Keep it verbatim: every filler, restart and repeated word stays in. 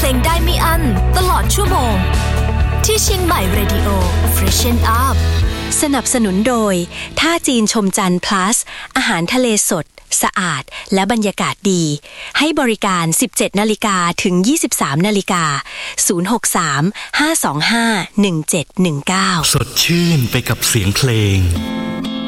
งได้ไม่อั้นตลอดชั่วโมงที่เชียงใหม่ Radio Freshen Up สนับสนุนโดยท่าจีนชมจันทร์ plus อาหารทะเลสดสะอาดและบรรยากาศดีให้บริการ สิบเจ็ดนาฬิกา ถึง ยี่สิบสามนาฬิกา ศูนย์ หก สาม ห้า สอง ห้า หนึ่ง เจ็ด หนึ่ง เก้าสดชื่นไปกับเสียงเพลง